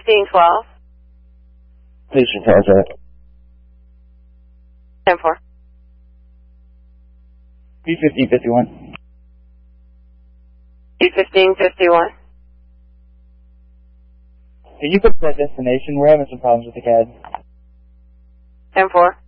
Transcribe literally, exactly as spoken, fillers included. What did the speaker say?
fifteen twelve. Station contact. ten four. B fifteen fifty-one. B fifteen fifty-one. Can you put that destination? We're having some problems with the C A D. ten four.